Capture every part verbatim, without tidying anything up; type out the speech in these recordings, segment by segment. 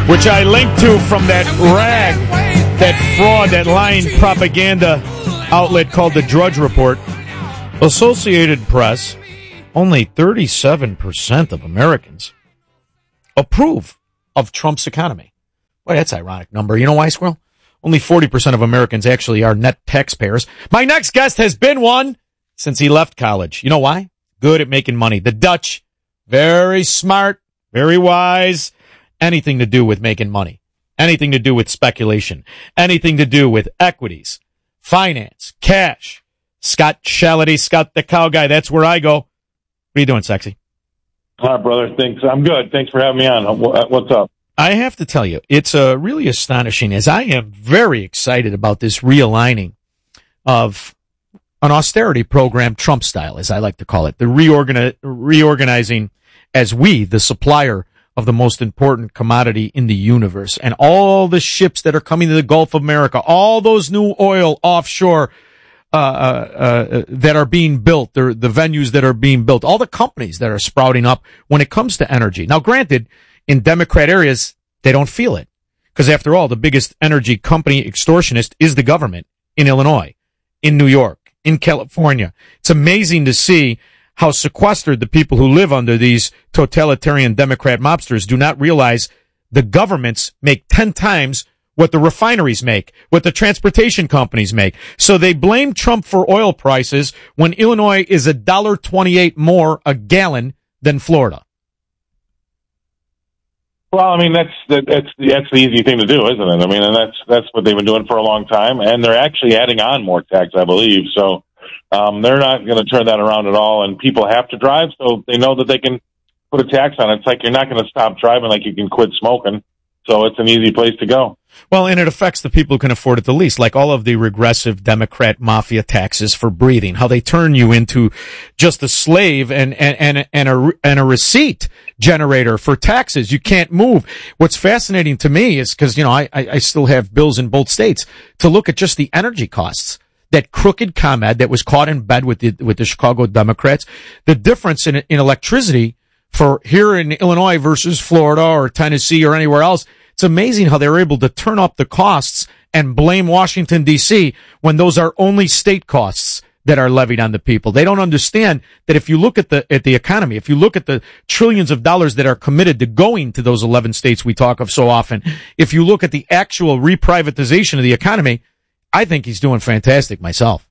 which I linked to from that rag, that fraud, that lying propaganda outlet called the Drudge Report. Associated Press, only thirty-seven percent of Americans approve of Trump's economy. Well, that's an ironic number. You know why, Squirrel? Only forty percent of Americans actually are net taxpayers. My next guest has been one since he left college. You know why? Good at making money. The Dutch, very smart, very wise. Anything to do with making money. Anything to do with speculation. Anything to do with equities, finance, cash. Scott Shality, Scott the Cow Guy. That's where I go. What are you doing, sexy? All right, brother. Thanks. I'm good. Thanks for having me on. What's up? I have to tell you, it's uh, really astonishing, as I am very excited about this realigning of an austerity program, Trump style, as I like to call it, the reorgani- reorganizing as we, the supplier of the most important commodity in the universe, and all the ships that are coming to the Gulf of America, all those new oil offshore uh, uh, uh that are being built, the, the venues that are being built, all the companies that are sprouting up when it comes to energy. Now, granted, in Democrat areas, they don't feel it. Because after all, the biggest energy company extortionist is the government in Illinois, in New York, in California. It's amazing to see how sequestered the people who live under these totalitarian Democrat mobsters do not realize the governments make ten times what the refineries make, what the transportation companies make. So they blame Trump for oil prices when Illinois is one dollar twenty-eight more a gallon than Florida. Well, I mean, that's that, that's that's the easy thing to do, isn't it? I mean, and that's that's what they've been doing for a long time, and they're actually adding on more tax, I believe. So um, they're not going to turn that around at all, and people have to drive, so they know that they can put a tax on it. It's like you're not going to stop driving like you can quit smoking, so it's an easy place to go. Well, and it affects the people who can afford it the least, like all of the regressive Democrat mafia taxes for breathing, how they turn you into just a slave and, and, and, and a, and a receipt generator for taxes. You can't move. What's fascinating to me is, because, you know, I, I still have bills in both states, to look at just the energy costs. That crooked ComEd that was caught in bed with the, with the Chicago Democrats, the difference in, in electricity for here in Illinois versus Florida or Tennessee or anywhere else. It's amazing how they're able to turn up the costs and blame Washington, D C when those are only state costs that are levied on the people. They don't understand that if you look at the, at the economy, if you look at the trillions of dollars that are committed to going to those eleven states we talk of so often, if you look at the actual reprivatization of the economy, I think he's doing fantastic myself.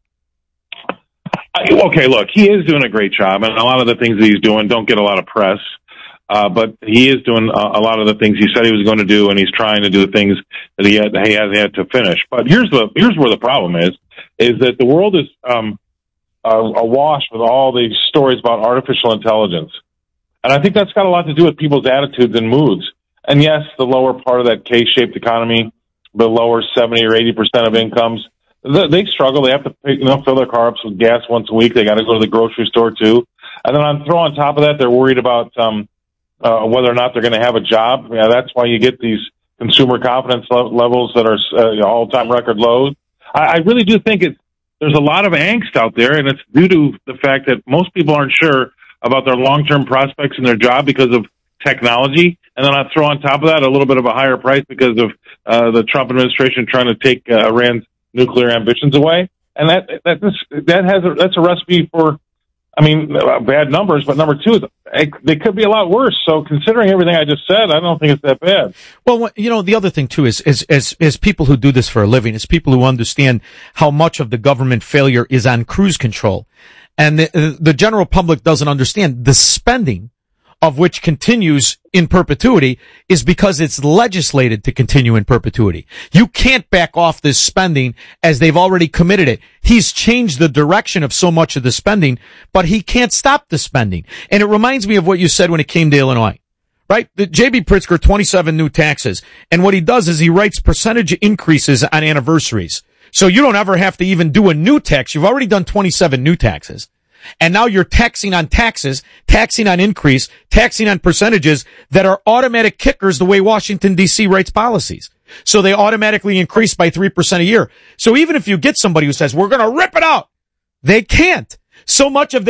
Okay, look, he is doing a great job, and a lot of the things that he's doing don't get a lot of press. Uh, but he is doing a, a lot of the things he said he was going to do, and he's trying to do the things that he, had, he has had to finish. But here's the here's where the problem is: is that the world is um, uh, awash with all these stories about artificial intelligence, and I think that's got a lot to do with people's attitudes and moods. And yes, the lower part of that K-shaped economy, the lower seventy or eighty percent of incomes, they, they struggle. They have to you know fill their car up with gas once a week. They got to go to the grocery store too, and then on throw on top of that, they're worried about um, Uh, whether or not they're going to have a job. Yeah, that's why you get these consumer confidence le- levels that are uh, you know, all-time record lows. I, I really do think it's, there's a lot of angst out there, and it's due to the fact that most people aren't sure about their long-term prospects in their job because of technology. And then I throw on top of that a little bit of a higher price because of uh, the Trump administration trying to take uh, Iran's nuclear ambitions away. And that that this, that has a, that's a recipe for, I mean, uh, bad numbers, but number two, they could be a lot worse. So considering everything I just said, I don't think it's that bad. Well, you know, the other thing too is, is, as, as people who do this for a living, it's people who understand how much of the government failure is on cruise control. And the, the general public doesn't understand the spending of which continues in perpetuity is because it's legislated to continue in perpetuity. You can't back off this spending as they've already committed it. He's changed the direction of so much of the spending, but he can't stop the spending. And it reminds me of what you said when it came to Illinois, right? The J B. Pritzker, twenty-seven new taxes. And what he does is he writes percentage increases on anniversaries. So you don't ever have to even do a new tax. You've already done twenty-seven new taxes. And now you're taxing on taxes, taxing on increase, taxing on percentages that are automatic kickers the way Washington, D C writes policies. So they automatically increase by three percent a year. So even if you get somebody who says, we're going to rip it out, they can't. So much of that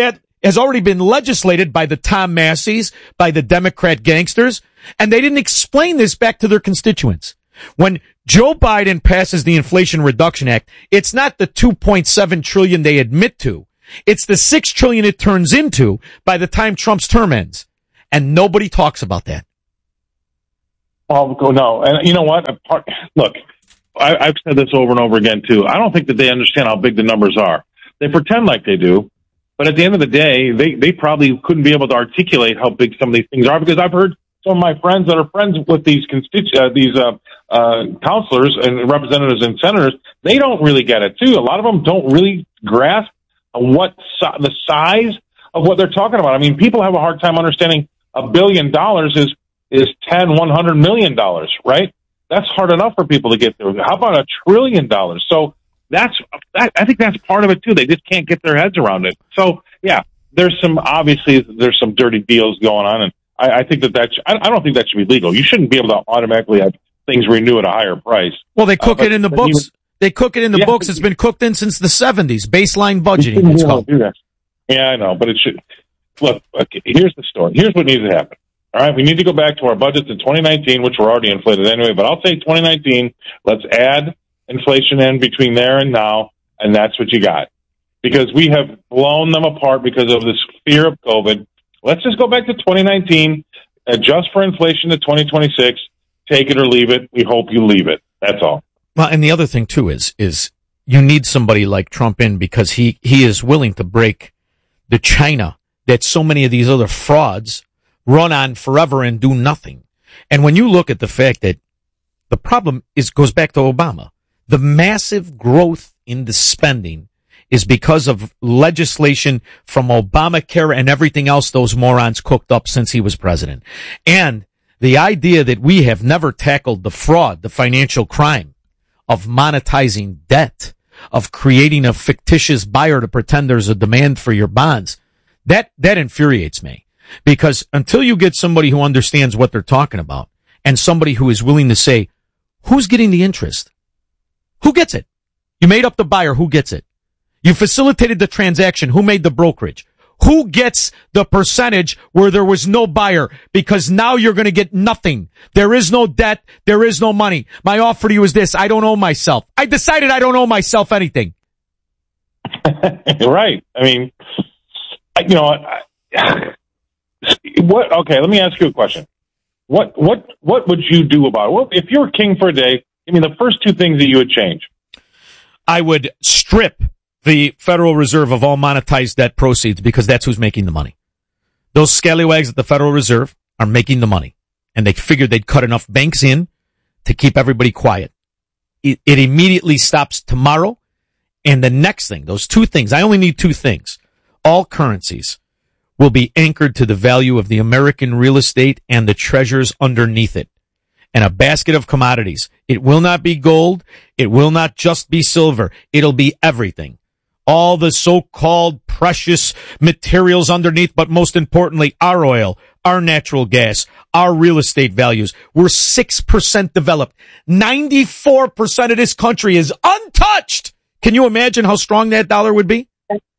has already been legislated by the Tom Masseys, by the Democrat gangsters, and they didn't explain this back to their constituents. When Joe Biden passes the Inflation Reduction Act, it's not the two point seven trillion dollars they admit to. It's the six trillion dollars it turns into by the time Trump's term ends. And nobody talks about that. Oh, no. And you know what? Look, I, I've said this over and over again, too. I don't think that they understand how big the numbers are. They pretend like they do. But at the end of the day, they, they probably couldn't be able to articulate how big some of these things are, because I've heard some of my friends that are friends with these constitu- uh, these uh, uh, counselors and representatives and senators, they don't really get it, too. A lot of them don't really grasp what si- the size of what they're talking about. I mean, people have a hard time understanding a billion dollars is is ten, one hundred million dollars, right? That's hard enough for people to get through. How about a trillion dollars? So that's, that, I think that's part of it too. They just can't get their heads around it. So yeah, there's some, obviously there's some dirty deals going on, and I, I think that that, sh- I, I don't think that should be legal. You shouldn't be able to automatically have things renew at a higher price. Well, they cook uh, it in the books. Even, they cook it in the yeah, books. It's been cooked in since the seventies. Baseline budgeting, it's called. Do that. Yeah, I know, but it should. Look, okay, here's the story. Here's what needs to happen. All right, we need to go back to our budgets in twenty nineteen, which were already inflated anyway, but I'll say twenty nineteen. Let's add inflation in between there and now, and that's what you got. Because we have blown them apart because of this fear of COVID. Let's just go back to twenty nineteen, adjust for inflation to twenty twenty-six, take it or leave it. We hope you leave it. That's all. Well, and the other thing, too, is is you need somebody like Trump in, because he, he is willing to break the China that so many of these other frauds run on forever and do nothing. And when you look at the fact that the problem is goes back to Obama, the massive growth in the spending is because of legislation from Obamacare and everything else those morons cooked up since he was president. And the idea that we have never tackled the fraud, the financial crime of monetizing debt, of creating a fictitious buyer to pretend there's a demand for your bonds, that, that infuriates me. Because until you get somebody who understands what they're talking about, and somebody who is willing to say, who's getting the interest? Who gets it? You made up the buyer. Who gets it? You facilitated the transaction. Who made the brokerage? Who gets the percentage where there was no buyer? Because now you're going to get nothing. There is no debt. There is no money. My offer to you is this. I don't owe myself. I decided I don't owe myself anything. Right. I mean, you know, I, what? Okay, let me ask you a question. What what what would you do about it? Well, if you were king for a day, I mean, the first two things that you would change. I would strip the Federal Reserve of all monetized debt proceeds, because that's who's making the money. Those scallywags at the Federal Reserve are making the money, and they figured they'd cut enough banks in to keep everybody quiet. It, it immediately stops tomorrow. And the next thing, those two things, I only need two things. All currencies will be anchored to the value of the American real estate and the treasures underneath it. And a basket of commodities. It will not be gold. It will not just be silver. It'll be everything. All the so-called precious materials underneath, but most importantly, our oil, our natural gas, our real estate values. We're six percent developed. ninety-four percent of this country is untouched. Can you imagine how strong that dollar would be?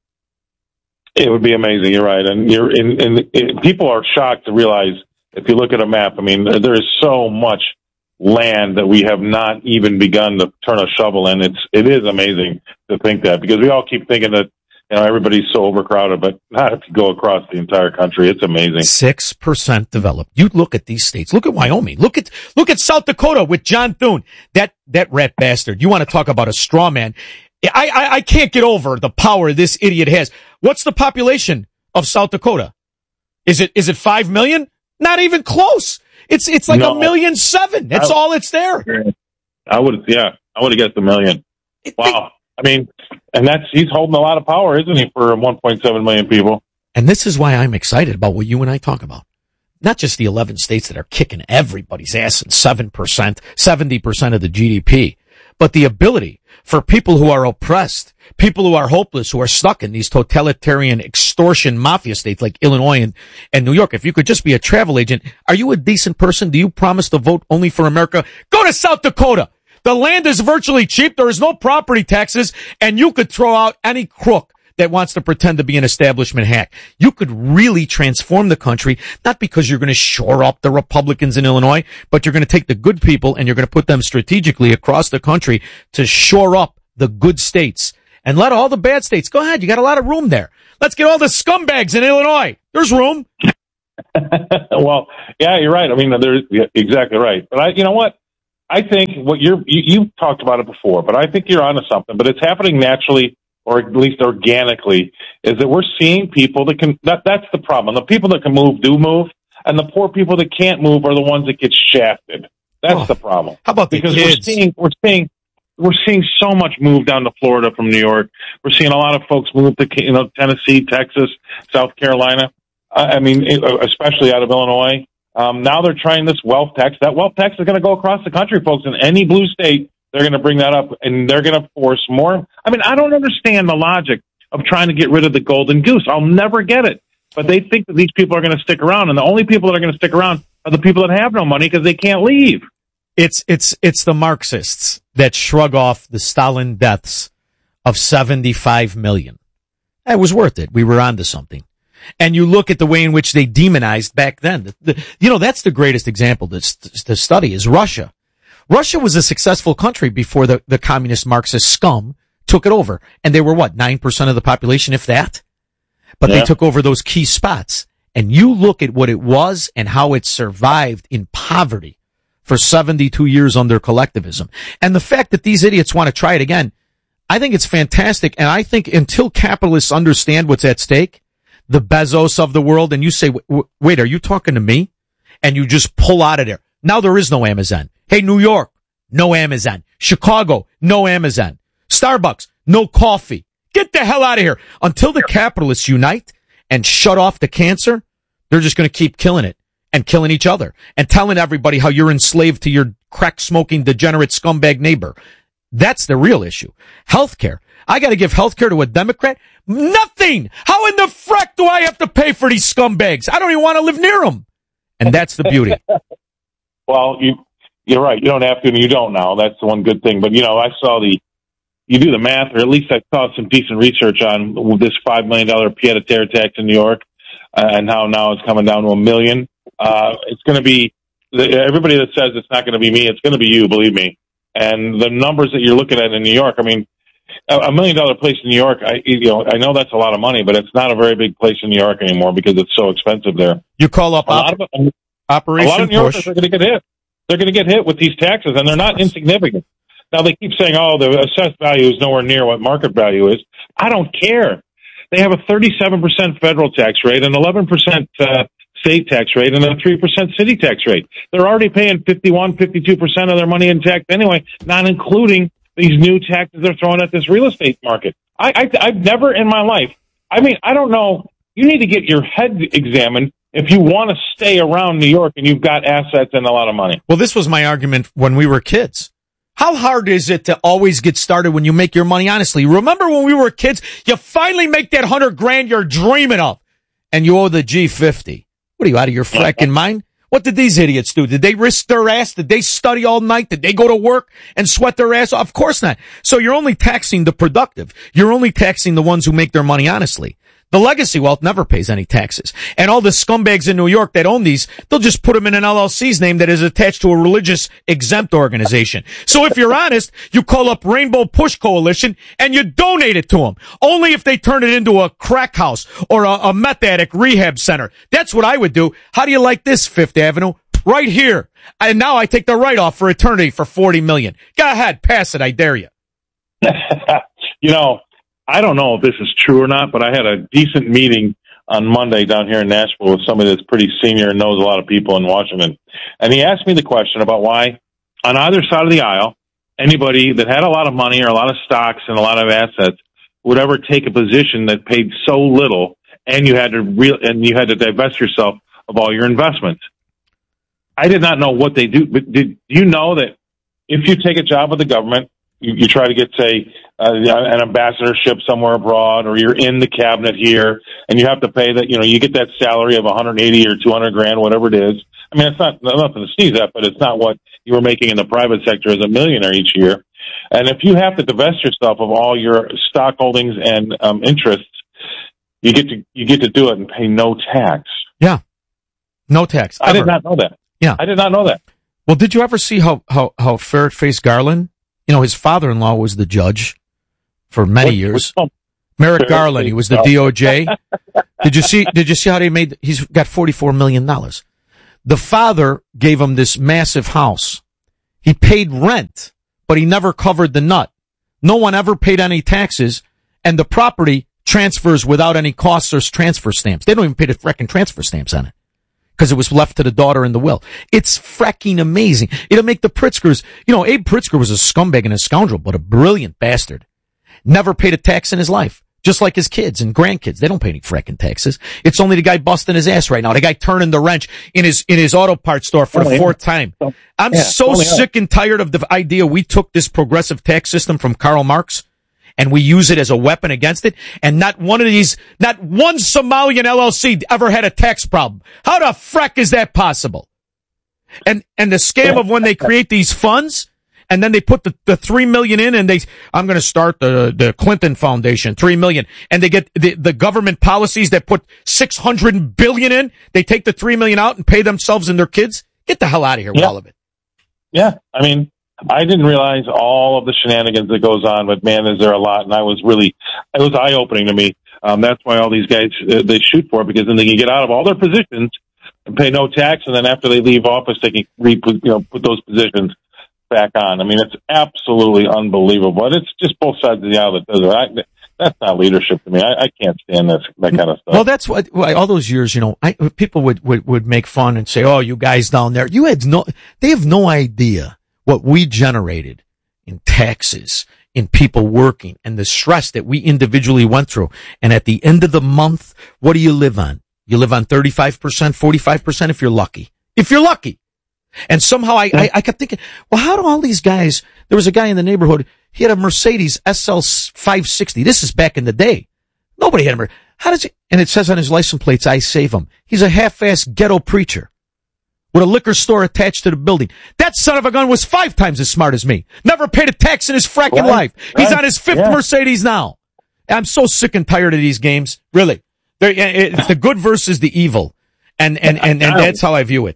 It would be amazing. You're right. And you're in, in, in, people are shocked to realize, if you look at a map, I mean, there is so much land that we have not even begun to turn a shovel in. It's, it is amazing to think that, because we all keep thinking that, you know, everybody's so overcrowded, but not if you go across the entire country. It's amazing. six percent developed. You look at these states. Look at Wyoming. Look at, look at South Dakota with John Thune. That, that rat bastard. You want to talk about a straw man. I, I, I can't get over the power this idiot has. What's the population of South Dakota? Is it, is it five million? Not even close. It's, it's like no. a million seven. That's I, all it's there. I would, yeah, I would have guessed a million. It, wow. They, I mean, and that's, he's holding a lot of power, isn't he, for one point seven million people? And this is why I'm excited about what you and I talk about. Not just the eleven states that are kicking everybody's ass in seven percent, seventy percent of the G D P, but the ability for people who are oppressed, people who are hopeless, who are stuck in these totalitarian extortion mafia states like Illinois and, and New York. If you could just be a travel agent, are you a decent person? Do you promise to vote only for America? Go to South Dakota. The land is virtually cheap. There is no property taxes, and you could throw out any crook that wants to pretend to be an establishment hack. You could really transform the country, not because you're going to shore up the Republicans in Illinois, but you're going to take the good people and you're going to put them strategically across the country to shore up the good states and let all the bad states go ahead. You got a lot of room there. Let's get all the scumbags in Illinois. There's room. Well, yeah, you're right. I mean, there's yeah, exactly right. But I, you know what? I think what you're, you, you've talked about it before, but I think you're onto something, but it's happening naturally, or at least organically, is that we're seeing people that can, that, that's the problem. The people that can move do move, and the poor people that can't move are the ones that get shafted. That's oh, the problem. How about the because kids? we're seeing, we're seeing, we're seeing so much move down to Florida from New York. We're seeing a lot of folks move to, you know, Tennessee, Texas, South Carolina. I mean, especially out of Illinois. Um, now they're trying this wealth tax. That wealth tax is going to go across the country, folks. In any blue state, they're going to bring that up, and they're going to force more. I mean, I don't understand the logic of trying to get rid of the golden goose. I'll never get it. But they think that these people are going to stick around, and the only people that are going to stick around are the people that have no money because they can't leave. It's it's it's the Marxists that shrug off the Stalin deaths of seventy-five million. It was worth it. We were onto something. And you look at the way in which they demonized back then. The, the, you know, that's the greatest example to, to study is Russia. Russia was a successful country before the, the communist Marxist scum took it over. And they were, what, nine percent of the population, if that? But yeah. They took over those key spots. And you look at what it was and how it survived in poverty for seventy-two years under collectivism. And the fact that these idiots want to try it again, I think it's fantastic. And I think until capitalists understand what's at stake, the Bezos of the world, and you say, wait, are you talking to me? And you just pull out of there. Now there is no Amazon. Hey, New York, no Amazon. Chicago, no Amazon. Starbucks, no coffee. Get the hell out of here. Until the capitalists unite and shut off the cancer, they're just going to keep killing it and killing each other and telling everybody how you're enslaved to your crack-smoking, degenerate scumbag neighbor. That's the real issue. Healthcare. I got to give healthcare to a Democrat? Nothing! How in the frack do I have to pay for these scumbags? I don't even want to live near them. And that's the beauty. Well, you, you're right. You don't have to, and you don't now. That's the one good thing. But, you know, I saw the, you do the math, or at least I saw some decent research on this five million dollars pied-à-terre tax in New York, uh, and how now it's coming down to a million. Uh, it's going to be, everybody that says it's not going to be me, it's going to be you, believe me. And the numbers that you're looking at in New York, I mean, a million dollar place in New York, I, you know, I know that's a lot of money, but it's not a very big place in New York anymore because it's so expensive there. You call up a lot op- of, Operation A lot of New Yorkers Push. are going to get hit. They're going to get hit with these taxes, and they're not insignificant. Now, they keep saying, oh, the assessed value is nowhere near what market value is. I don't care. They have a thirty-seven percent federal tax rate, an eleven percent uh, state tax rate, and a three percent city tax rate. They're already paying fifty-one, fifty-two percent of their money in tax anyway, not including these new taxes they're throwing at this real estate market. I, I, I've never in my life, I mean, I don't know, you need to get your head examined if you want to stay around New York and you've got assets and a lot of money. Well, this was my argument when we were kids. How hard is it to always get started when you make your money honestly? Remember when we were kids, you finally make that hundred grand you're dreaming of, and you owe the G fifty. What are you, out of your fracking mind? What did these idiots do? Did they risk their ass? Did they study all night? Did they go to work and sweat their ass off? Of course not. So you're only taxing the productive. You're only taxing the ones who make their money honestly. The legacy wealth never pays any taxes. And all the scumbags in New York that own these, they'll just put them in an L L C's name that is attached to a religious exempt organization. So if you're honest, you call up Rainbow Push Coalition and you donate it to them. Only if they turn it into a crack house or a, a meth addict rehab center. That's what I would do. How do you like this, Fifth Avenue? Right here. And now I take the write-off for eternity for forty million dollars. Go ahead, pass it, I dare you. You know, I don't know if this is true or not, but I had a decent meeting on Monday down here in Nashville with somebody that's pretty senior and knows a lot of people in Washington. And he asked me the question about why, on either side of the aisle, anybody that had a lot of money or a lot of stocks and a lot of assets would ever take a position that paid so little, and you had to real and you had to divest yourself of all your investments. I did not know what they do, but did you know that if you take a job with the government, you, you try to get, say, uh, an ambassadorship somewhere abroad, or you're in the cabinet here, and you have to pay that, you know, you get that salary of one hundred eighty or two hundred grand, whatever it is. I mean, it's not nothing to sneeze at, but it's not what you were making in the private sector as a millionaire each year. And if you have to divest yourself of all your stock holdings and um, interests, you get to you get to do it and pay no tax. Yeah, no tax. Ever. I did not know that. Yeah, I did not know that. Well, did you ever see how how how Ferret-faced Garland? You know, his father-in-law was the judge for many What, years. what, Merrick Garland, he was the D O J. Did you see? Did you see how they made? He's got forty-four million dollars. The father gave him this massive house. He paid rent, but he never covered the nut. No one ever paid any taxes, and the property transfers without any costs or transfer stamps. They don't even pay the frickin' transfer stamps on it because it was left to the daughter in the will. It's fracking amazing. It'll make the Pritzkers, you know, Abe Pritzker was a scumbag and a scoundrel, but a brilliant bastard. Never paid a tax in his life. Just like his kids and grandkids. They don't pay any frickin' taxes. It's only the guy busting his ass right now. The guy turning the wrench in his, in his auto parts store for oh, the fourth yeah. time. I'm yeah, so sick and tired of the idea we took this progressive tax system from Karl Marx and we use it as a weapon against it. And not one of these, not one Somalian L L C ever had a tax problem. How the frack is that possible? And, and the scam of when they create these funds, and then they put the, the three million in and they, I'm going to start the, the Clinton Foundation, three million. And they get the, the government policies that put six hundred billion in. They take the three million out and pay themselves and their kids. Get the hell out of here with yeah. all of it. Yeah. I mean, I didn't realize all of the shenanigans that goes on, but man, is there a lot. And I was really, it was eye opening to me. Um, that's why all these guys, uh, they shoot for it, because then they can get out of all their positions and pay no tax. And then after they leave office, they can re, you know, put those positions back on. I mean, it's absolutely unbelievable. And it's just both sides of the aisle that does it. I, that's not leadership to me. I, I can't stand this, that kind of stuff. Well, that's what, well, all those years, you know, I, people would, would, would make fun and say, oh, you guys down there, you had no, they have no idea what we generated in taxes, in people working, and the stress that we individually went through. And at the end of the month, what do you live on? You live on thirty-five percent, forty-five percent if you're lucky. If you're lucky. And somehow I, I, I kept thinking, well, how do all these guys, there was a guy in the neighborhood, he had a Mercedes S L five sixty. This is back in the day. Nobody had a Mercedes. How does he, and it says on his license plates, I save him. He's a half-assed ghetto preacher with a liquor store attached to the building. That son of a gun was five times as smart as me. Never paid a tax in his fracking right, life. He's right. on his fifth yeah. Mercedes now. I'm so sick and tired of these games. Really. They're, it's the good versus the evil. And, and, and, and that's how I view it.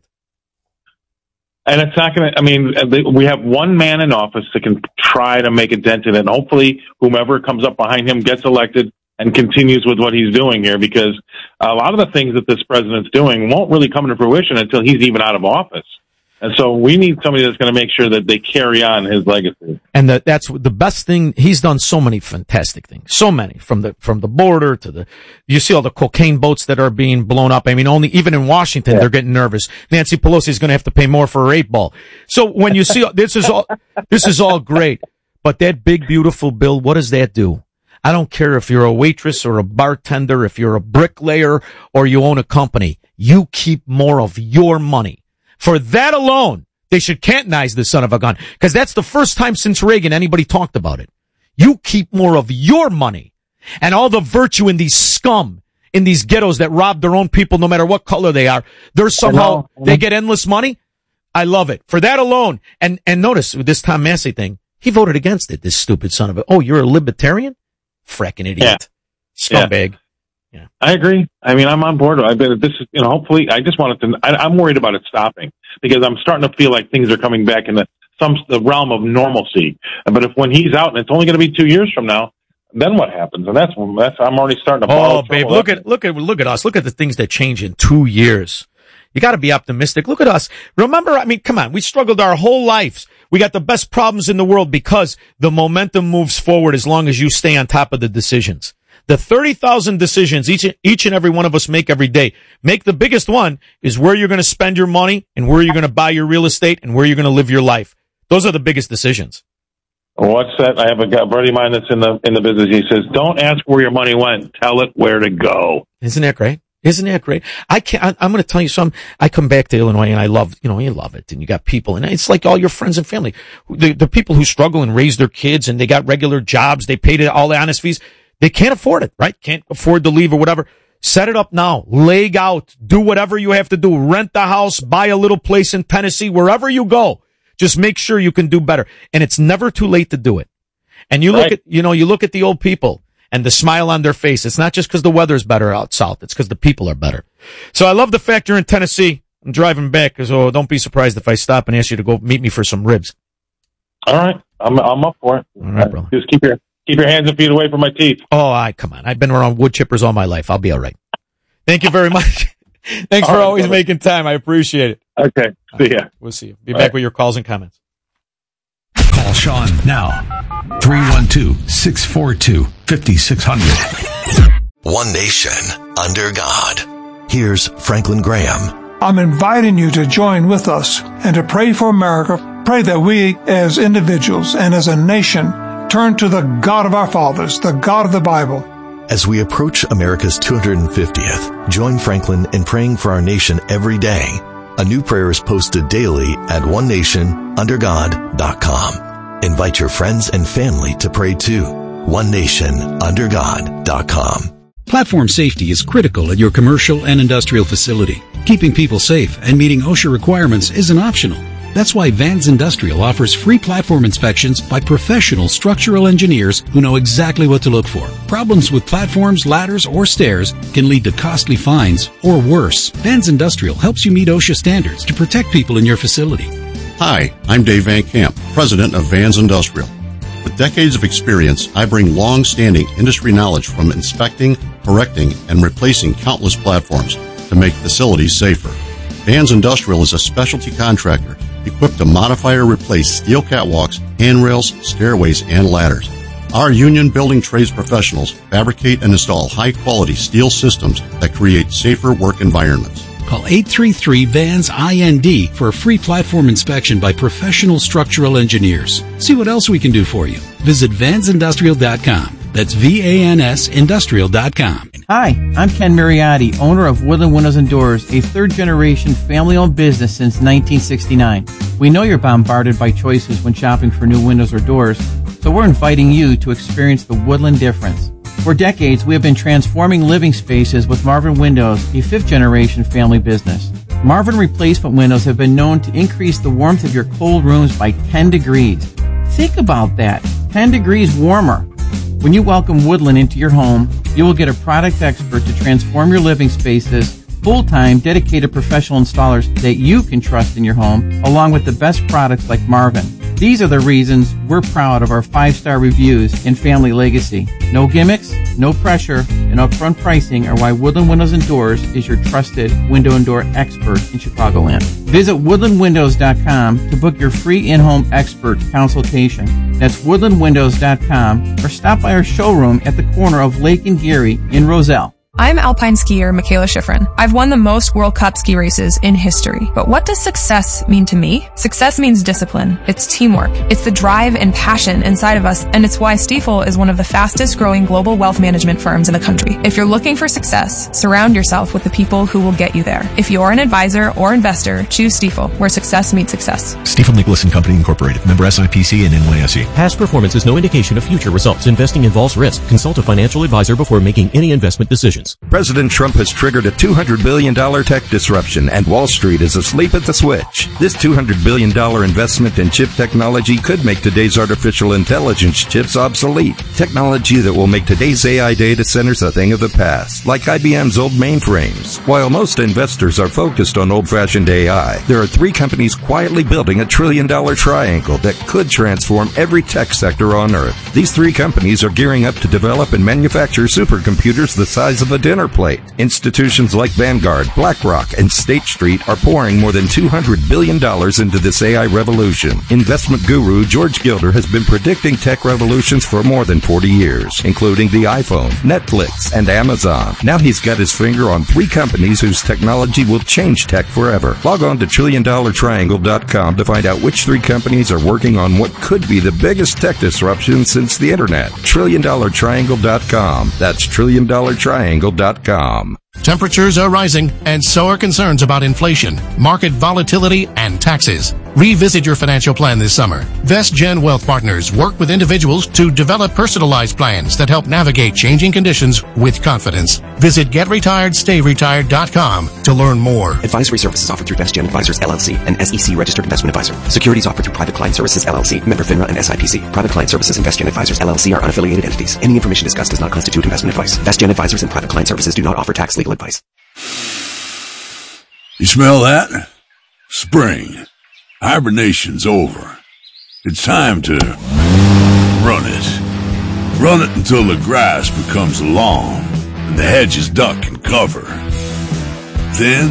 And it's not going to, I mean, we have one man in office that can try to make a dent in it. And hopefully whomever comes up behind him gets elected and continues with what he's doing here, because a lot of the things that this president's doing won't really come to fruition until he's even out of office. And so we need somebody that's going to make sure that they carry on his legacy. And the, that's the best thing. He's done so many fantastic things. So many. From the, from the border to the, you see all the cocaine boats that are being blown up. I mean, only, even in Washington, yeah. they're getting nervous. Nancy Pelosi is going to have to pay more for her eight ball. So when you see, this is all, this is all great. But that big, beautiful bill, what does that do? I don't care if you're a waitress or a bartender, if you're a bricklayer or you own a company. You keep more of your money. For that alone, they should cantonize the son of a gun, because that's the first time since Reagan anybody talked about it. You keep more of your money, and all the virtue in these scum, in these ghettos that rob their own people no matter what color they are. They're somehow, they get endless money. I love it. For that alone. And, and notice with this Tom Massey thing, he voted against it, this stupid son of a, oh, you're a libertarian? Fracking idiot. Yeah. Scumbag. Yeah. Yeah. I agree. I mean, I'm on board. I bet this is, you know, hopefully, I just wanted to, I, I'm worried about it stopping, because I'm starting to feel like things are coming back in the, some, the realm of normalcy. But if when he's out and it's only going to be two years from now, then what happens? And that's, that's, I'm already starting to follow. Oh, babe, look at, look at, look at us. Look at the things that change in two years. You got to be optimistic. Look at us. Remember, I mean, come on. We struggled our whole lives. We got the best problems in the world because the momentum moves forward as long as you stay on top of the decisions. The thirty thousand decisions each, each and every one of us make every day. Make the biggest one is where you're going to spend your money and where you're going to buy your real estate and where you're going to live your life. Those are the biggest decisions. What's that? I have a buddy of mine that's in the, in the business. He says, don't ask where your money went. Tell it where to go. Isn't that great? Isn't that great? I can't, I, I'm going to tell you something. I come back to Illinois and I love, you know, you love it. And you got people, and it's like all your friends and family. The, the people who struggle and raise their kids and they got regular jobs, they paid all the honest fees. They can't afford it, right? Can't afford to leave or whatever. Set it up now. Leg out. Do whatever you have to do. Rent the house. Buy a little place in Tennessee. Wherever you go, just make sure you can do better. And it's never too late to do it. And you look Right. at, you know, you look at the old people and the smile on their face. It's not just because the weather's better out south. It's because the people are better. So I love the fact you're in Tennessee. I'm driving back, so don't be surprised if I stop and ask you to go meet me for some ribs. All right. I'm I'm up for it. All right, brother. Just keep your keep your hands and feet away from my teeth. Oh, I come on. I've been around wood chippers all my life. I'll be all right. Thank you very much. Thanks All for right, always brother. making time. I appreciate it. Okay. See ya. We'll see you. Be All back right. with your calls and comments. Call Sean now. three one two, six four two, five six zero zero. One nation under God. Here's Franklin Graham. I'm inviting you to join with us and to pray for America. Pray that we as individuals and as a nation turn to the God of our fathers, the God of the Bible. As we approach America's two hundred fiftieth, join Franklin in praying for our nation every day. A new prayer is posted daily at one nation under god dot com. Invite your friends and family to pray too. one nation under god dot com. Platform safety is critical at your commercial and industrial facility. Keeping people safe and meeting OSHA requirements isn't optional. That's why Vans Industrial offers free platform inspections by professional structural engineers who know exactly what to look for. Problems with platforms, ladders, or stairs can lead to costly fines or worse. Vans Industrial helps you meet OSHA standards to protect people in your facility. Hi, I'm Dave Van Camp, president of Vans Industrial. With decades of experience, I bring long-standing industry knowledge from inspecting, correcting, and replacing countless platforms to make facilities safer. Vans Industrial is a specialty contractor equipped to modify or replace steel catwalks, handrails, stairways, and ladders. Our union building trades professionals fabricate and install high-quality steel systems that create safer work environments. Call eight three three, V A N S I N D for a free platform inspection by professional structural engineers. See what else we can do for you. Visit vans industrial dot com. That's V A N S industrial dot com. Hi, I'm Ken Mariotti, owner of Woodland Windows and Doors, a third-generation family-owned business since nineteen sixty-nine. We know you're bombarded by choices when shopping for new windows or doors, so we're inviting you to experience the Woodland difference. For decades, we have been transforming living spaces with Marvin Windows, a fifth-generation family business. Marvin replacement windows have been known to increase the warmth of your cold rooms by ten degrees. Think about that, ten degrees warmer. When you welcome Woodland into your home, you will get a product expert to transform your living spaces, full-time, dedicated professional installers that you can trust in your home, along with the best products like Marvin. These are the reasons we're proud of our five-star reviews and family legacy. No gimmicks, no pressure, and upfront pricing are why Woodland Windows and Doors is your trusted window and door expert in Chicagoland. Visit woodland windows dot com to book your free in-home expert consultation. That's woodland windows dot com, or stop by our showroom at the corner of Lake and Geary in Roselle. I'm alpine skier Michaela Schifrin. I've won the most World Cup ski races in history. But what does success mean to me? Success means discipline. It's teamwork. It's the drive and passion inside of us, and it's why Stifel is one of the fastest growing global wealth management firms in the country. If you're looking for success, surround yourself with the people who will get you there. If you're an advisor or investor, choose Stifel, where success meets success. Stifel Nicholas and Company Incorporated. Member S I P C and N Y S E. Past performance is no indication of future results. Investing involves risk. Consult a financial advisor before making any investment decisions. President Trump has triggered a two hundred billion dollars tech disruption, and Wall Street is asleep at the switch. This two hundred billion dollars investment in chip technology could make today's artificial intelligence chips obsolete. Technology that will make today's A I data centers a thing of the past, like I B M's old mainframes. While most investors are focused on old-fashioned A I, there are three companies quietly building a trillion-dollar triangle that could transform every tech sector on Earth. These three companies are gearing up to develop and manufacture supercomputers the size of a dinner plate. Institutions like Vanguard, BlackRock, and State Street are pouring more than two hundred billion dollars into this A I revolution. Investment guru George Gilder has been predicting tech revolutions for more than forty years, including the iPhone, Netflix, and Amazon. Now he's got his finger on three companies whose technology will change tech forever. Log on to trillion dollar triangle dot com to find out which three companies are working on what could be the biggest tech disruption since the internet. trillion dollar triangle dot com. That's trillion dollar triangle dot com. Temperatures are rising, and so are concerns about inflation, market volatility, and taxes. Revisit your financial plan this summer. VestGen Wealth Partners work with individuals to develop personalized plans that help navigate changing conditions with confidence. Visit get retired stay retired dot com to learn more. Advisory services offered through VestGen Advisors, L L C, an S E C registered investment advisor. Securities offered through Private Client Services, L L C, member FINRA and S I P C. Private Client Services and VestGen Advisors, L L C are unaffiliated entities. Any information discussed does not constitute investment advice. VestGen Advisors and Private Client Services do not offer tax legal advice. You smell that? Spring. Hibernation's over. It's time to run it. Run it until the grass becomes long and the hedges duck and cover. Then,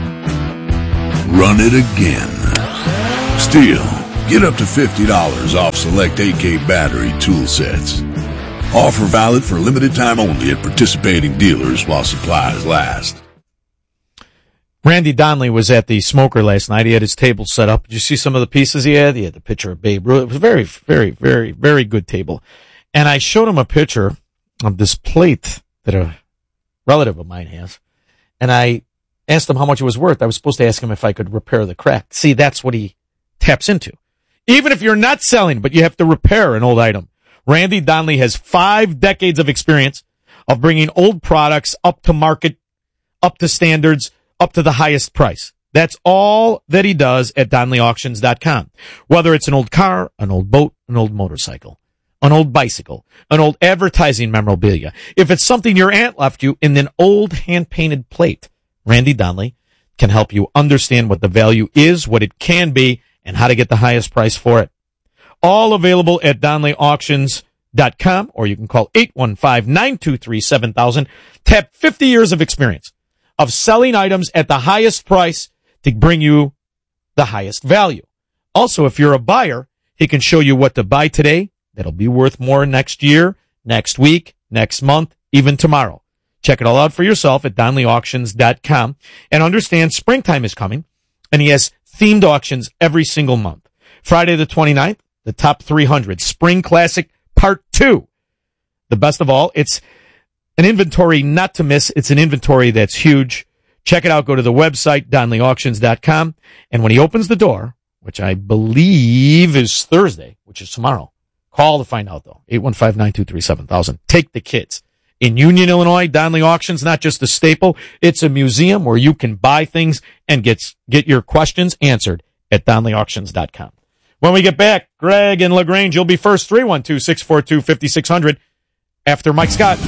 run it again. Still, get up to fifty dollars off select A K battery tool sets. Offer valid for limited time only at participating dealers while supplies last. Randy Donnelly was at the Smoker last night. He had his table set up. Did you see some of the pieces he had? He had the picture of Babe Ruth. It was a very, very, very, very good table. And I showed him a picture of this plate that a relative of mine has. And I asked him how much it was worth. I was supposed to ask him if I could repair the crack. See, that's what he taps into. Even if you're not selling, but you have to repair an old item. Randy Donnelly has five decades of experience of bringing old products up to market, up to standards, up to the highest price. That's all that he does at Donnelly Auctions dot com. Whether it's an old car, an old boat, an old motorcycle, an old bicycle, an old advertising memorabilia. If it's something your aunt left you in an old hand-painted plate, Randy Donnelly can help you understand what the value is, what it can be, and how to get the highest price for it. All available at Donnelly Auctions dot com, or you can call eight one five, nine two three, seven thousand. Tap fifty years of experience of selling items at the highest price to bring you the highest value. Also, if you're a buyer, he can show you what to buy today that'll be worth more next year, next week, next month, even tomorrow. Check it all out for yourself at Donnelly Auctions dot com and understand springtime is coming, and he has themed auctions every single month. Friday the twenty-ninth, the top three hundred Spring Classic Part two. The best of all, it's an inventory not to miss. It's an inventory that's huge. Check it out. Go to the website, Donnelly Auctions dot com. And when he opens the door, which I believe is Thursday, which is tomorrow, call to find out, though. eight one five, nine two three, seven thousand. Take the kids. In Union, Illinois, Donnelly Auctions, not just a staple. It's a museum where you can buy things and get, get your questions answered at Donnelly Auctions dot com. When we get back, Greg and LaGrange, you'll be first. three one two, six four two, five six zero zero after Mike Scott.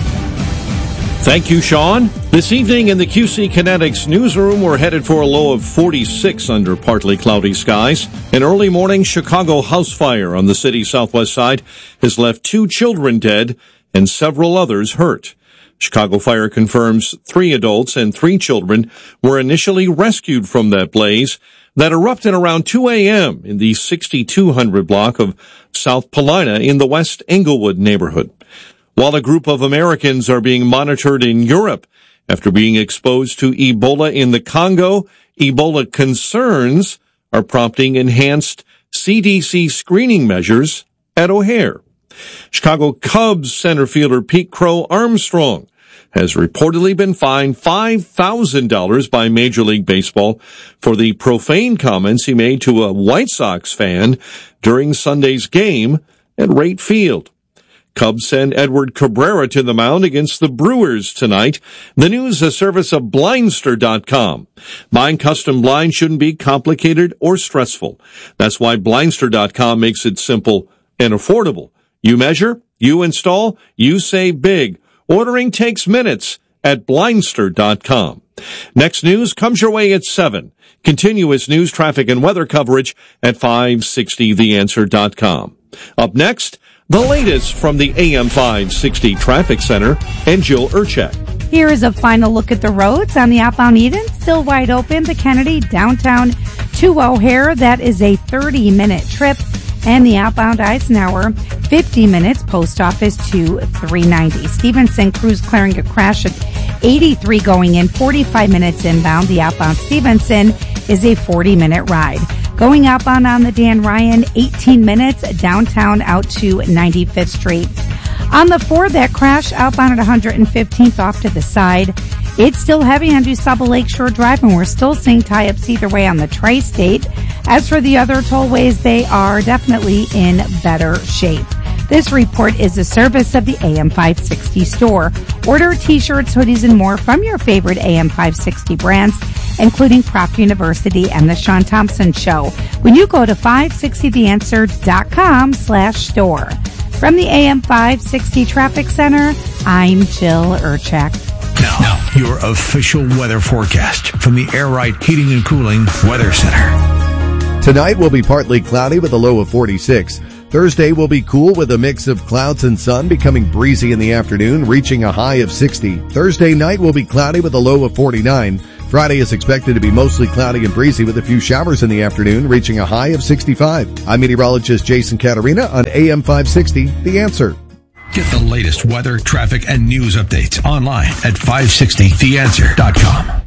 Thank you, Sean. This evening in the Q C Kinetics newsroom, we're headed for a low of forty-six under partly cloudy skies. An early morning Chicago house fire on the city's southwest side has left two children dead and several others hurt. Chicago Fire confirms three adults and three children were initially rescued from that blaze that erupted around two a.m. in the sixty-two hundred block of South Paulina in the West Englewood neighborhood. While a group of Americans are being monitored in Europe after being exposed to Ebola in the Congo, Ebola concerns are prompting enhanced C D C screening measures at O'Hare. Chicago Cubs center fielder Pete Crow Armstrong has reportedly been fined five thousand dollars by Major League Baseball for the profane comments he made to a White Sox fan during Sunday's game at Rate Field. Cubs send Edward Cabrera to the mound against the Brewers tonight. The news a service of Blindster dot com. Buying custom blinds shouldn't be complicated or stressful. That's why Blindster dot com makes it simple and affordable. You measure, you install, you save big. Ordering takes minutes at Blindster dot com. Next news comes your way at seven. Continuous news, traffic, and weather coverage at five sixty the answer dot com. Up next, the latest from the A M five sixty Traffic Center and Jill Urchak. Here is a final look at the roads on the outbound Eden. Still wide open. The Kennedy downtown to O'Hare. That is a thirty minute trip. And the outbound Eisenhower, fifty minutes, post office to three ninety. Stevenson Cruz clearing a crash at eighty-three going in, forty-five minutes inbound. The outbound Stevenson is a forty minute ride. Going outbound on the Dan Ryan, eighteen minutes, downtown out to ninety-fifth Street. On the four, that crash outbound at one hundred fifteenth off to the side. It's still heavy on DuSable Lakeshore Drive, and we're still seeing tie-ups either way on the Tri-State. As for the other tollways, they are definitely in better shape. This report is a service of the A M five sixty store. Order t-shirts, hoodies, and more from your favorite A M five sixty brands, including Proctor University and The Sean Thompson Show, when you go to five sixty the answer dot com slash store. From the A M five sixty Traffic Center, I'm Jill Urchak. Now, now, your official weather forecast from the Air Right Heating and Cooling Weather Center. Tonight will be partly cloudy with a low of forty-six. Thursday will be cool with a mix of clouds and sun, becoming breezy in the afternoon, reaching a high of sixty. Thursday night will be cloudy with a low of forty-nine. Friday is expected to be mostly cloudy and breezy with a few showers in the afternoon, reaching a high of sixty-five. I'm meteorologist Jason Caterina on A M five sixty, The Answer. Get the latest weather, traffic, and news updates online at five sixty the answer dot com.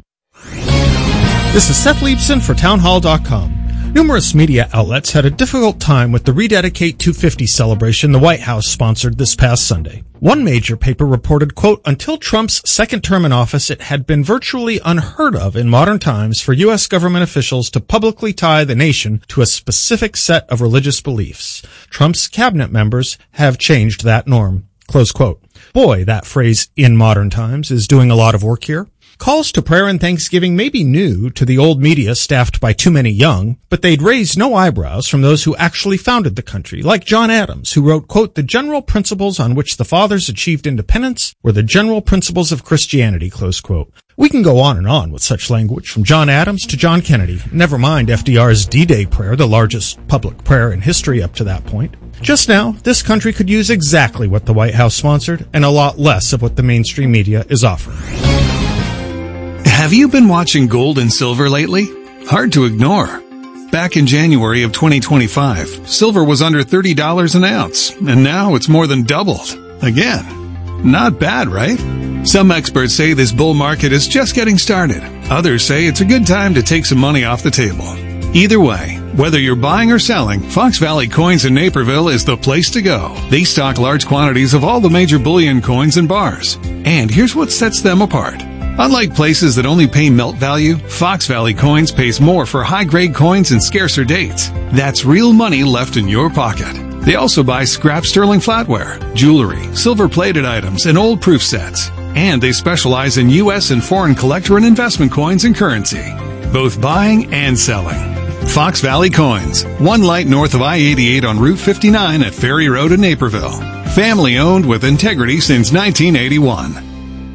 This is Seth Leibson for townhall dot com. Numerous media outlets had a difficult time with the Rededicate two fifty celebration the White House sponsored this past Sunday. One major paper reported, quote, until Trump's second term in office, it had been virtually unheard of in modern times for U S government officials to publicly tie the nation to a specific set of religious beliefs. Trump's cabinet members have changed that norm, close quote. Boy, that phrase, in modern times, is doing a lot of work here. Calls to prayer and thanksgiving may be new to the old media staffed by too many young, but they'd raise no eyebrows from those who actually founded the country, like John Adams, who wrote, quote, the general principles on which the fathers achieved independence were the general principles of Christianity, close quote. We can go on and on with such language from John Adams to John Kennedy, never mind F D R's D-Day prayer, the largest public prayer in history up to that point. Just now, this country could use exactly what the White House sponsored and a lot less of what the mainstream media is offering. Have you been watching gold and silver lately? Hard to ignore. Back in January of twenty twenty-five, silver was under thirty dollars an ounce, and now it's more than doubled. Again. Not bad, right? Some experts say this bull market is just getting started. Others say it's a good time to take some money off the table. Either way, whether you're buying or selling, Fox Valley Coins in Naperville is the place to go. They stock large quantities of all the major bullion coins and bars. And here's what sets them apart. Unlike places that only pay melt value, Fox Valley Coins pays more for high-grade coins and scarcer dates. That's real money left in your pocket. They also buy scrap sterling flatware, jewelry, silver-plated items, and old proof sets. And they specialize in U S and foreign collector and investment coins and currency, both buying and selling. Fox Valley Coins, one light north of I eighty-eight on Route fifty-nine at Ferry Road in Naperville. Family owned with integrity since nineteen eighty-one.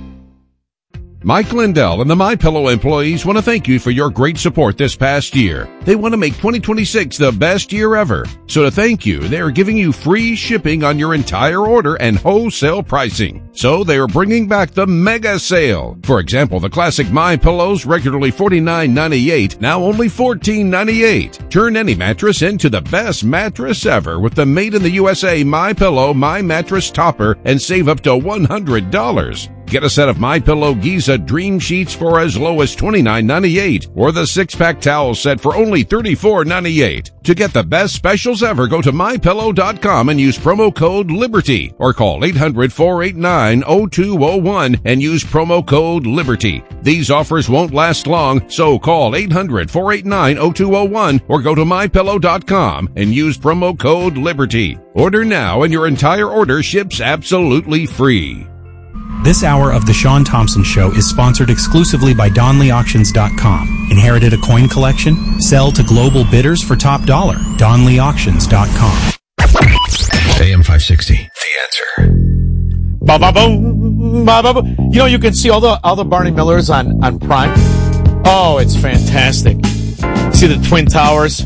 Mike Lindell and the MyPillow employees want to thank you for your great support this past year. They want to make twenty twenty-six the best year ever. So to thank you, they are giving you free shipping on your entire order and wholesale pricing. So they are bringing back the mega sale. For example, the classic MyPillows, regularly forty-nine ninety-eight, now only fourteen ninety-eight. Turn any mattress into the best mattress ever with the made in the U S A MyPillow My Mattress Topper and save up to one hundred dollars. Get a set of MyPillow Giza Dream Sheets for as low as twenty-nine ninety-eight, or the six-pack towel set for only thirty-four ninety-eight. To get the best specials ever, go to my pillow dot com and use promo code LIBERTY, or call eight hundred, four eight nine, zero two zero one and use promo code LIBERTY. These offers won't last long, so call eight hundred, four eight nine, zero two zero one or go to my pillow dot com and use promo code LIBERTY. Order now and your entire order ships absolutely free. This hour of The Sean Thompson Show is sponsored exclusively by Donley Auctions dot com. Inherited a coin collection? Sell to global bidders for top dollar. Donley Auctions dot com. A M five sixty, The Answer. Ba ba boom, ba ba boom. You know, you can see all the all the Barney Millers on on Prime. Oh, it's fantastic. See the Twin Towers.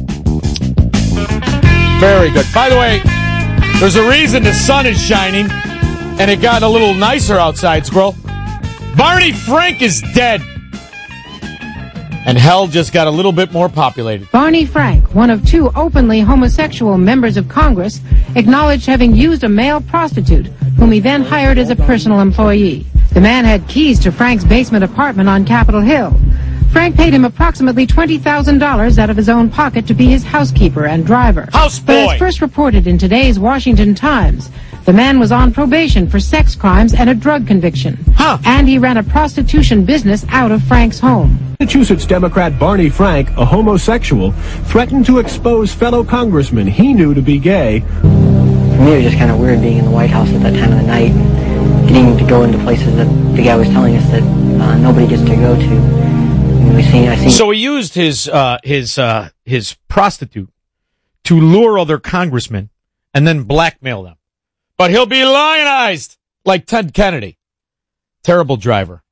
Very good. By the way, there's a reason the sun is shining. And it got a little nicer outside, Squirrel. Barney Frank is dead. And hell just got a little bit more populated. Barney Frank, one of two openly homosexual members of Congress, acknowledged having used a male prostitute, whom he then hired as a personal employee. The man had keys to Frank's basement apartment on Capitol Hill. Frank paid him approximately twenty thousand dollars out of his own pocket to be his housekeeper and driver. Houseboy! But as first reported in today's Washington Times, the man was on probation for sex crimes and a drug conviction. Huh. And he ran a prostitution business out of Frank's home. Massachusetts Democrat Barney Frank, a homosexual, threatened to expose fellow congressman he knew to be gay. For me, it was just kind of weird being in the White House at that time of the night, getting to go into places that the guy was telling us that uh, nobody gets to go to. I mean, we seen, I seen. So he used his uh, his uh, his prostitute to lure other congressmen and then blackmail them. But he'll be lionized like Ted Kennedy. Terrible driver.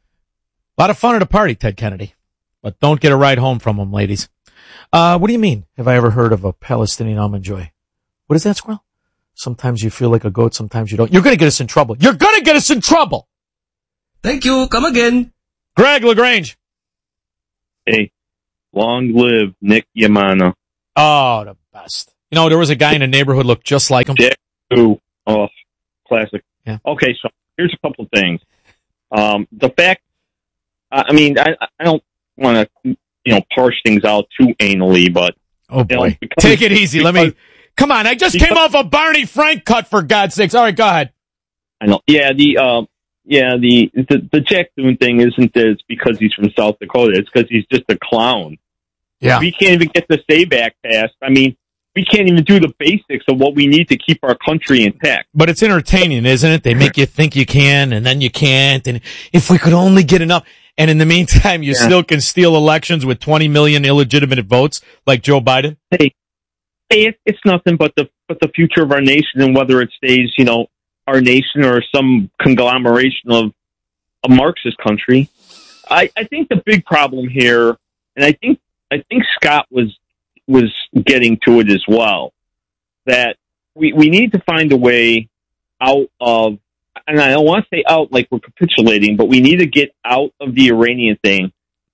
A lot of fun at a party, Ted Kennedy. But don't get a ride home from him, ladies. Uh, what do you mean? Have I ever heard of a Palestinian almond joy? What is that, Squirrel? Sometimes you feel like a goat, sometimes you don't. You're going to get us in trouble. You're going to get us in trouble. Thank you. Come again. Greg LaGrange. Hey, long live Nick Yamana. Oh, the best. You know, there was a guy in the neighborhood looked just like him. Jack, ooh, oh, classic. Yeah. Okay, so here's a couple of things. Um, the fact, I mean, I, I don't want to, you know, parse things out too anally, but. Oh, boy. You know, because, take it easy. because, Let me. Come on. I just because, came off a Barney Frank cut, for God's sakes. All right, go ahead. I know. Yeah, the, uh, yeah, the, the, the Jack Doon thing isn't this because he's from South Dakota. It's because he's just a clown. Yeah. We can't even get the Stayback passed. I mean, we can't even do the basics of what we need to keep our country intact. But it's entertaining, isn't it? They make you think you can, and then you can't. And if we could only get enough. And in the meantime, you yeah. still can steal elections with twenty million illegitimate votes like Joe Biden. Hey, hey, it, it's nothing but the but the future of our nation, and whether it stays, you know, our nation or some conglomeration of a Marxist country. I, I think the big problem here, and I think I think Scott was was getting to it as well, that we, we need to find a way out of, and I don't want to say out like we're capitulating, but we need to get out of the Iranian thing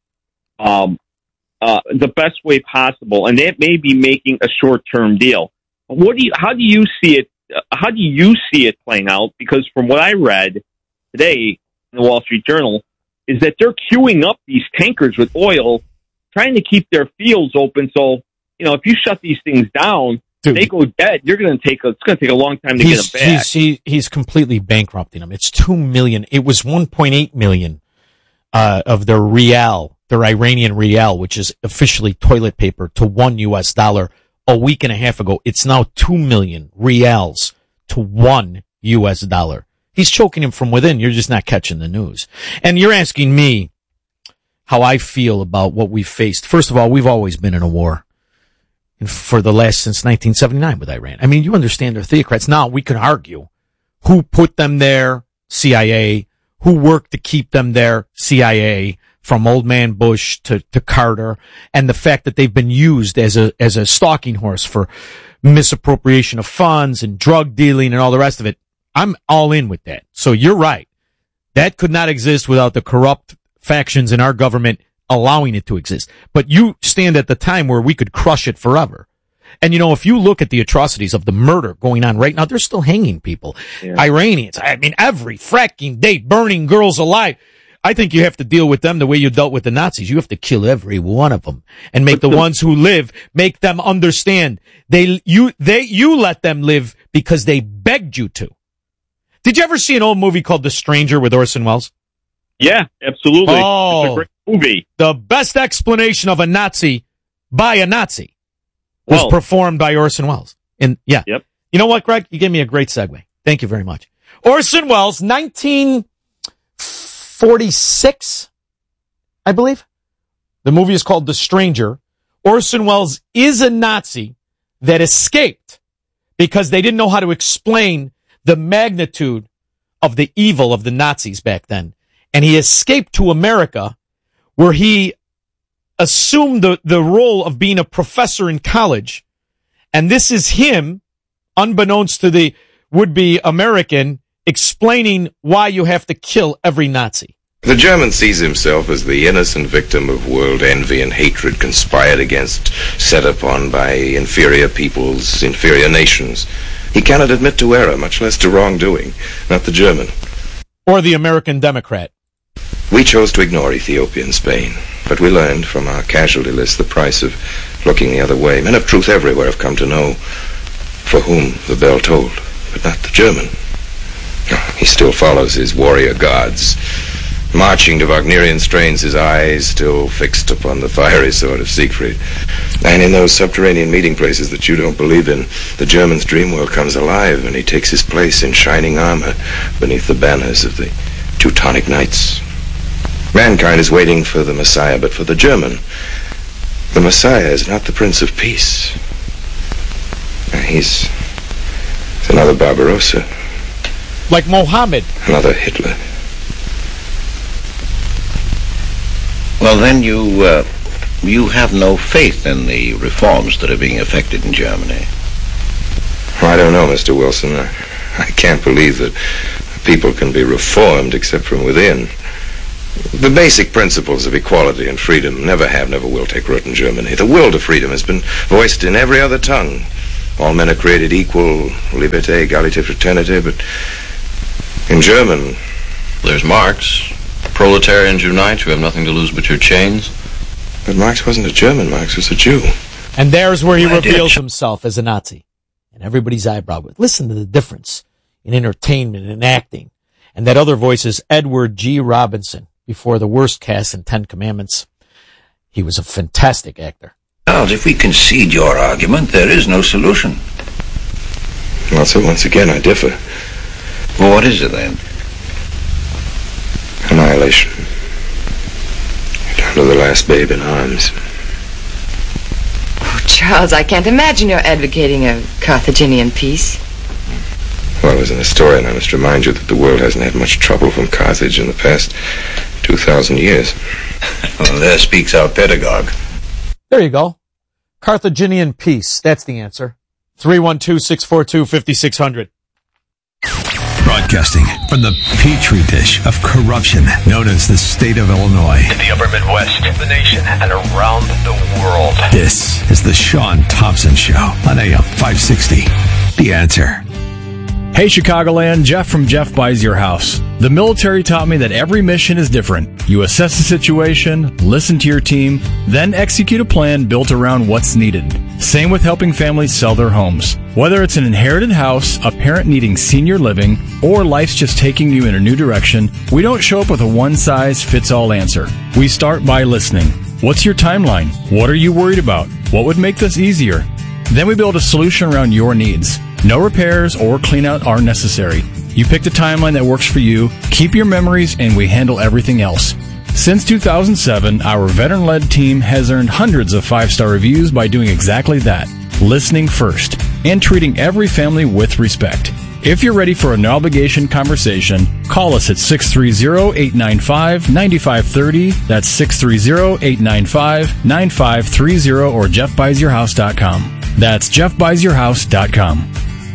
um, uh, the best way possible, and that may be making a short-term deal. What do you? How do you see it? Uh, how do you see it playing out? Because from what I read today in the Wall Street Journal, is that they're queuing up these tankers with oil, trying to keep their fields open. So, you know, if you shut these things down, Dude, they go dead. You're going to take a, it's going to take a long time to he's, get them back. He's, he, he's completely bankrupting them. It's two million. It was one point eight million uh, of their rial, their Iranian rial, which is officially toilet paper, to one U S dollar a week and a half ago. It's now two million rials to one U S dollar. He's choking him from within. You're just not catching the news. And you're asking me how I feel about what we've faced. First of all, we've always been in a war for the last, since nineteen seventy-nine with Iran. I mean, you understand they're theocrats. Now, we can argue who put them there, C I A, who worked to keep them there, C I A, from old man Bush to, to Carter, and the fact that they've been used as a, as a stalking horse for misappropriation of funds and drug dealing and all the rest of it. I'm all in with that. So you're right. That could not exist without the corrupt factions in our government allowing it to exist. But you stand at the time where we could crush it forever. And, you know, if you look at the atrocities of the murder going on right now, they're still hanging people. Yeah. Iranians, I mean, every fracking day, burning girls alive. I think you have to deal with them the way you dealt with the Nazis. You have to kill every one of them and make the, the ones who live, make them understand. They, you, they, you let them live because they begged you to. Did you ever see an old movie called The Stranger with Orson Welles? Yeah, absolutely. Oh, it's a great movie. The best explanation of a Nazi by a Nazi was well, performed by Orson Welles. And yeah. Yep. You know what, Greg? You gave me a great segue. Thank you very much. Orson Welles, nineteen forty-six, I believe. The movie is called The Stranger. Orson Welles is a Nazi that escaped because they didn't know how to explain the magnitude of the evil of the Nazis back then. And he escaped to America, where he assumed the, the role of being a professor in college. And this is him, unbeknownst to the would-be American, explaining why you have to kill every Nazi. The German sees himself as the innocent victim of world envy and hatred conspired against, set upon by inferior peoples, inferior nations. He cannot admit to error, much less to wrongdoing. Not the German. Or the American Democrat. We chose to ignore Ethiopia and Spain, but we learned from our casualty list the price of looking the other way. Men of truth everywhere have come to know for whom the bell tolled, but not the German. He still follows his warrior gods, marching to Wagnerian strains, his eyes still fixed upon the fiery sword of Siegfried. And in those subterranean meeting places that you don't believe in, the German's dream world comes alive, and he takes his place in shining armor beneath the banners of the Teutonic Knights. Mankind is waiting for the Messiah, but for the German, the Messiah is not the Prince of Peace. He's, he's another Barbarossa. Like Mohammed. Another Hitler. Well, then you, uh, you have no faith in the reforms that are being effected in Germany. Well, I don't know, Mister Wilson. I, I can't believe that people can be reformed except from within. The basic principles of equality and freedom never have, never will take root in Germany. The will to freedom has been voiced in every other tongue. All men are created equal, liberté, égalité, fraternité, but in German... There's Marx. Proletarians unite, you have nothing to lose but your chains. But Marx wasn't a German, Marx was a Jew. And there's where he My reveals dear. himself as a Nazi. And everybody's eyebrow goes, listen to the difference in entertainment and acting. And that other voice is Edward G. Robinson, before the worst cast in Ten Commandments. He was a fantastic actor. Charles, if we concede your argument, there is no solution. Well, so once again, I differ. Well, what is it then? Annihilation. Down to the last babe in arms. Oh, Charles, I can't imagine you're advocating a Carthaginian peace. Well, as an historian, I must remind you that the world hasn't had much trouble from Carthage in the past two thousand years. Well, there speaks our pedagogue. There you go. Carthaginian peace. That's the answer. three one two, six four two, five six zero zero. Broadcasting from the petri dish of corruption known as the state of Illinois. In the upper Midwest, the nation, and around the world. This is the Sean Thompson Show on A M five sixty. The Answer. Hey Chicagoland, Jeff from Jeff Buys Your House. The military taught me that every mission is different. You assess the situation, listen to your team, then execute a plan built around what's needed. Same with helping families sell their homes. Whether it's an inherited house, a parent needing senior living, or life's just taking you in a new direction, we don't show up with a one-size-fits-all answer. We start by listening. What's your timeline? What are you worried about? What would make this easier? Then we build a solution around your needs. No repairs or cleanout are necessary. You pick the timeline that works for you, keep your memories, and we handle everything else. Since two thousand seven, our veteran-led team has earned hundreds of five-star reviews by doing exactly that, listening first, and treating every family with respect. If you're ready for a no-obligation conversation, call us at six three zero, eight nine five, nine five three zero. That's six three zero, eight nine five, nine five three zero or jeff buys your house dot com. That's jeff buys your house dot com.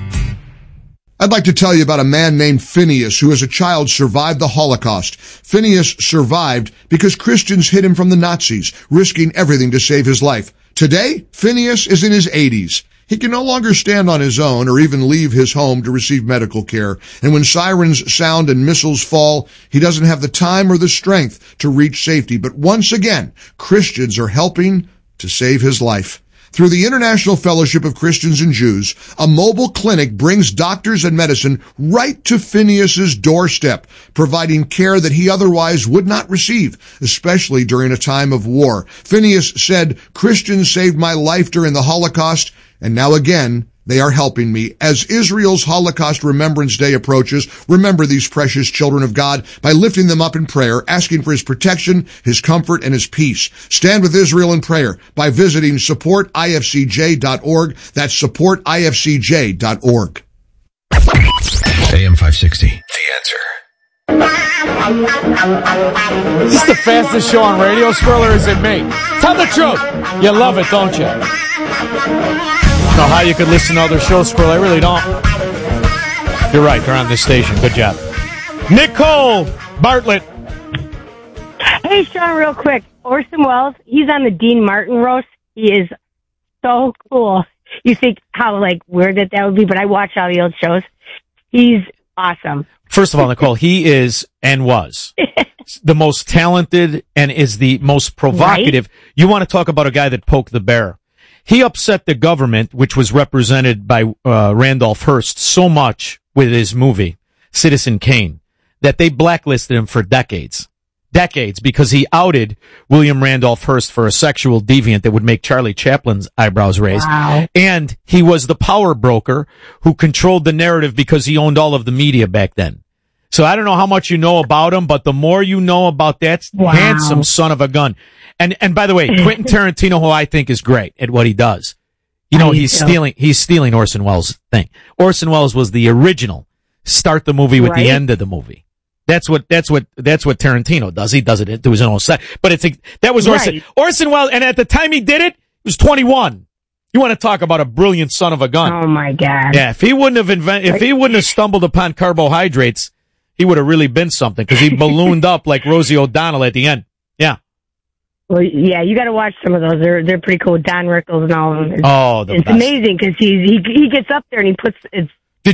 I'd like to tell you about a man named Phineas who as a child survived the Holocaust. Phineas survived because Christians hid him from the Nazis, risking everything to save his life. Today, Phineas is in his eighties. He can no longer stand on his own or even leave his home to receive medical care. And when sirens sound and missiles fall, he doesn't have the time or the strength to reach safety. But once again, Christians are helping to save his life. Through the International Fellowship of Christians and Jews, a mobile clinic brings doctors and medicine right to Phineas's doorstep, providing care that he otherwise would not receive, especially during a time of war. Phineas said, "Christians saved my life during the Holocaust, and now again, they are helping me." As Israel's Holocaust Remembrance Day approaches, remember these precious children of God by lifting them up in prayer, asking for his protection, his comfort, and his peace. Stand with Israel in prayer by visiting support I F C J dot org. That's support I F C J dot org. A M five sixty. The Answer. Is this the fastest show on radio, Squirrel, or is it me? Tell the truth. You love it, don't you? Know how you could listen to other shows, Squirrel? I really don't. You're right. They're on this station. Good job. Nicole Bartlett. Hey, Sean, real quick. Orson Welles, he's on the Dean Martin roast. He is so cool. You think how, like, weird that that would be, but I watch all the old shows. He's awesome. First of all, Nicole, he is and was the most talented and is the most provocative. Right? You want to talk about a guy that poked the bear. He upset the government, which was represented by uh, Randolph Hearst, so much with his movie, Citizen Kane, that they blacklisted him for decades. Decades, because he outed William Randolph Hearst for a sexual deviant that would make Charlie Chaplin's eyebrows raise. Wow. And he was the power broker who controlled the narrative because he owned all of the media back then. So I don't know how much you know about him, but the more you know about that wow. handsome son of a gun. And and by the way, Quentin Tarantino, who I think is great at what he does, you know, he's so. stealing he's stealing Orson Welles' thing. Orson Welles was the original start the movie with right? the end of the movie. That's what that's what that's what Tarantino does. He does it to his own side. But it's a, that was Orson right. Orson Welles, and at the time he did it, he was twenty-one. You want to talk about a brilliant son of a gun? Oh my God! Yeah, if he wouldn't have invent, if he wouldn't have stumbled upon carbohydrates, he would have really been something because he ballooned up like Rosie O'Donnell at the end. Yeah. Well, yeah, you got to watch some of those. They're they're pretty cool. Don Rickles and all of them. It's, oh, the it's best. amazing because he's he he gets up there and he puts it's